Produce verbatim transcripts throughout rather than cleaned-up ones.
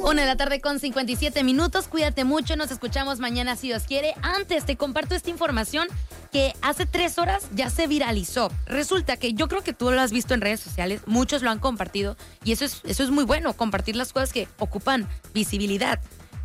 Una de la tarde con cincuenta y siete minutos. Cuídate mucho, nos escuchamos mañana si Dios quiere. Antes te comparto esta información que hace tres horas ya se viralizó. Resulta que yo creo que tú lo has visto en redes sociales, muchos lo han compartido y eso es, eso es muy bueno, compartir las cosas que ocupan visibilidad.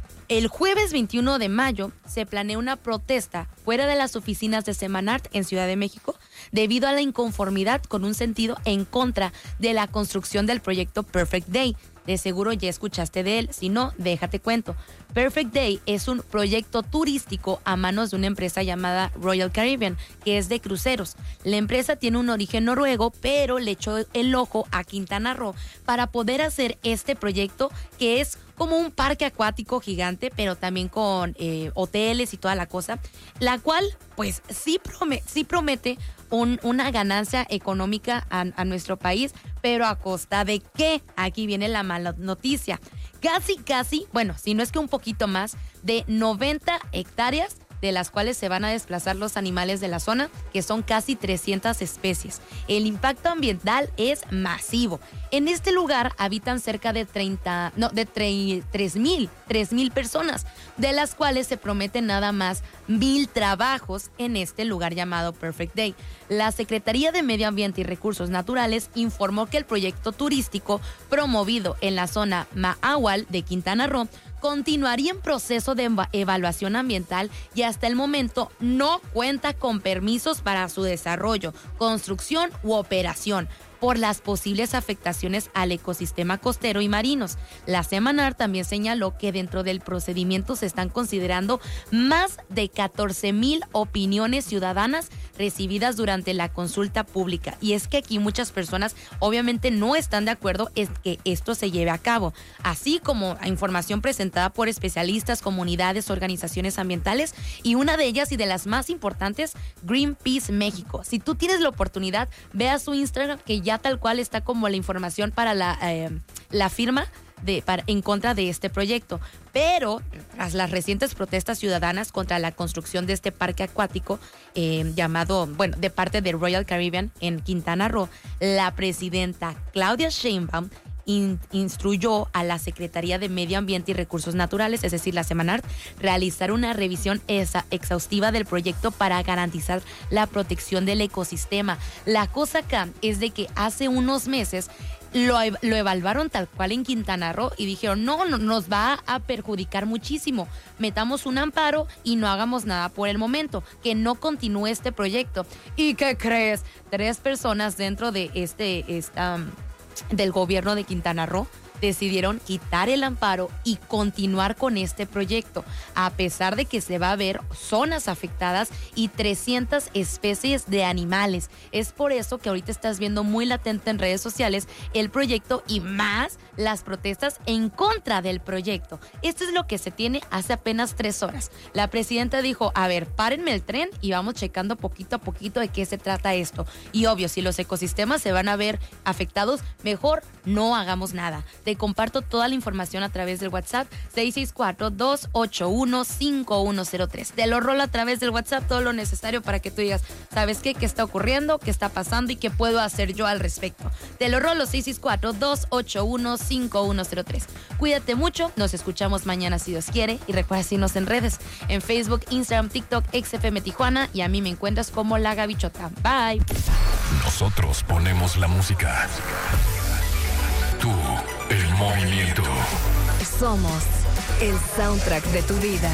El jueves veintiuno de mayo se planea una protesta fuera de las oficinas de Semanart en Ciudad de México debido a la inconformidad con un sentido en contra de la construcción del proyecto Perfect Day. De seguro ya escuchaste de él, si no, déjate cuento. Perfect Day es un proyecto turístico a manos de una empresa llamada Royal Caribbean, que es de cruceros. La empresa tiene un origen noruego, pero le echó el ojo a Quintana Roo para poder hacer este proyecto, que es como un parque acuático gigante, pero también con eh, hoteles y toda la cosa, la cual pues sí promete, sí promete un, una ganancia económica a, a nuestro país, pero ¿a costa de qué? Aquí viene la mala noticia. Casi, casi, bueno, si no es que un poquito más, de noventa hectáreas, de las cuales se van a desplazar los animales de la zona, que son casi trescientas especies. El impacto ambiental es masivo. En este lugar habitan cerca de treinta, no, de tres mil personas, de las cuales se prometen nada más mil trabajos en este lugar llamado Perfect Day. La Secretaría de Medio Ambiente y Recursos Naturales informó que el proyecto turístico promovido en la zona Mahahual de Quintana Roo continuaría en proceso de evaluación ambiental y hasta el momento no cuenta con permisos para su desarrollo, construcción u operación por las posibles afectaciones al ecosistema costero y marinos. La Semanart también señaló que dentro del procedimiento se están considerando más de catorce mil opiniones ciudadanas recibidas durante la consulta pública. Y es que aquí muchas personas obviamente no están de acuerdo en que esto se lleve a cabo, así como información presentada por especialistas, comunidades, organizaciones ambientales y una de ellas y de las más importantes, Greenpeace México. Si tú tienes la oportunidad, ve a su Instagram que ya tal cual está como la información para la, eh, la firma de, para, en contra de este proyecto. Pero tras las recientes protestas ciudadanas contra la construcción de este parque acuático eh, llamado, bueno, de parte de Royal Caribbean en Quintana Roo, la presidenta Claudia Sheinbaum In, instruyó a la Secretaría de Medio Ambiente y Recursos Naturales, es decir, la Semanart, realizar una revisión esa, exhaustiva del proyecto para garantizar la protección del ecosistema. La cosa acá es de que hace unos meses lo, lo evaluaron tal cual en Quintana Roo y dijeron, no, no, nos va a perjudicar muchísimo, metamos un amparo y no hagamos nada por el momento, que no continúe este proyecto. ¿Y qué crees? Tres personas dentro de este... esta del gobierno de Quintana Roo decidieron quitar el amparo y continuar con este proyecto, a pesar de que se va a ver zonas afectadas y trescientas especies de animales. Es por eso que ahorita estás viendo muy latente en redes sociales el proyecto y más las protestas en contra del proyecto. Esto es lo que se tiene hace apenas tres horas. La presidenta dijo, a ver, párenme el tren y vamos checando poquito a poquito de qué se trata esto. Y obvio, si los ecosistemas se van a ver afectados, mejor no hagamos nada. Te comparto toda la información a través del WhatsApp seis seis cuatro, dos ocho uno, cinco uno cero tres. Te lo rolo a través del WhatsApp todo lo necesario para que tú digas, ¿sabes qué? ¿Qué está ocurriendo? ¿Qué está pasando? ¿Y qué puedo hacer yo al respecto? Te lo rolo seis seis cuatro, dos ocho uno, cinco uno cero tres. Cuídate mucho, nos escuchamos mañana si Dios quiere y recuerda seguirnos en redes, en Facebook, Instagram, TikTok, X F M Tijuana y a mí me encuentras como La Gavichota. Bye. Nosotros ponemos la música. Tú, el movimiento. Somos el soundtrack de tu vida.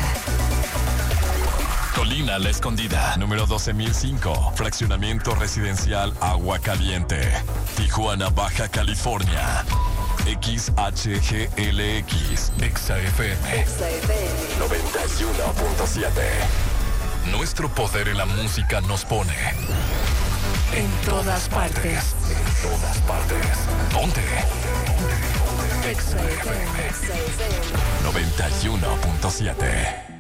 Colina La Escondida, número doce mil cinco, fraccionamiento residencial Agua Caliente, Tijuana, Baja California. X H G L X, Exa F M, Exa F M noventa y uno punto siete. Nuestro poder en la música nos pone en todas partes. En todas partes. ¿Dónde? Exa F M noventa y uno punto siete.